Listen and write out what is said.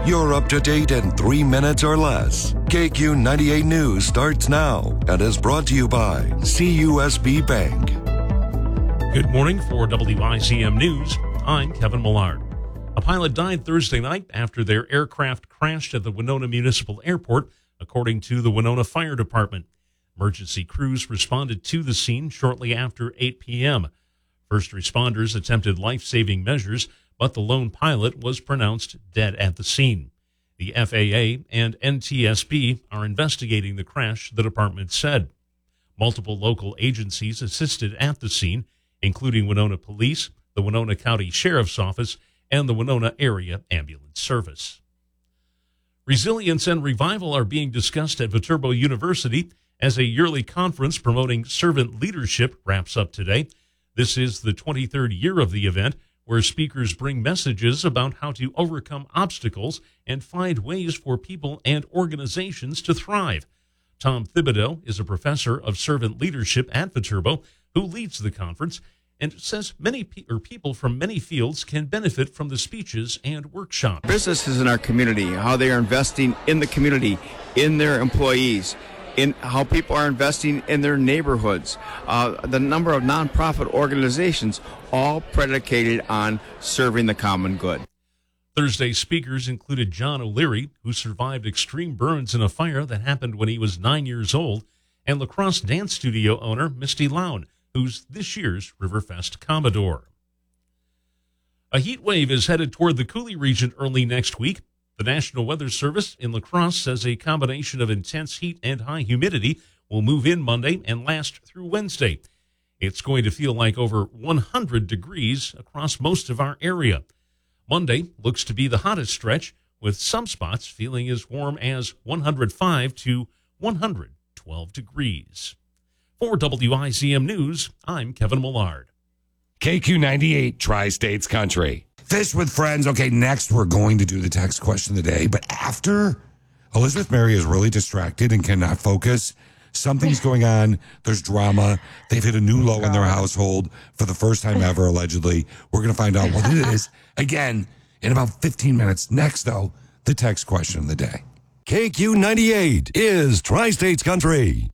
You're up to date in 3 minutes or less. KQ 98 News starts now and is brought to you by CUSB Bank. Good morning for WICM News. I'm Kevin Millard. A pilot died Thursday night after their aircraft crashed at the Winona Municipal Airport, according to the Winona Fire Department. Emergency crews responded to the scene shortly after 8 p.m. First responders attempted life-saving measures, but the lone pilot was pronounced dead at the scene. The FAA and NTSB are investigating the crash, the department said. Multiple local agencies assisted at the scene, including Winona Police, the Winona County Sheriff's Office, and the Winona Area Ambulance Service. Resilience and revival are being discussed at Viterbo University as a yearly conference promoting servant leadership wraps up today. This is the 23rd year of the event, where speakers bring messages about how to overcome obstacles and find ways for people and organizations to thrive. Tom Thibodeau is a professor of servant leadership at Viterbo who leads the conference and says people from many fields can benefit from the speeches and workshops. Businesses in our community, how they are investing in the community, in their employees, in how people are investing in their neighborhoods, the number of nonprofit organizations, all predicated on serving the common good. Thursday's speakers included John O'Leary, who survived extreme burns in a fire that happened when he was 9 years old, and La Crosse Dance Studio owner Misty Lown, who's this year's Riverfest Commodore. A heat wave is headed toward the Coulee region early next week. The National Weather Service in La Crosse says a combination of intense heat and high humidity will move in Monday and last through Wednesday. It's going to feel like over 100 degrees across most of our area. Monday looks to be the hottest stretch, with some spots feeling as warm as 105 to 112 degrees. For WICM News, I'm Kevin Millard. KQ 98 Tri-States Country. Fish with Friends. Okay, next we're going to do the text question of the day. But after, Elizabeth Mary is really distracted and cannot focus. Something's going on. There's drama. They've hit a new low in their household for the first time ever, allegedly. We're going to find out what it is, again, in about 15 minutes. Next, though, the text question of the day. KQ 98 is Tri-States Country.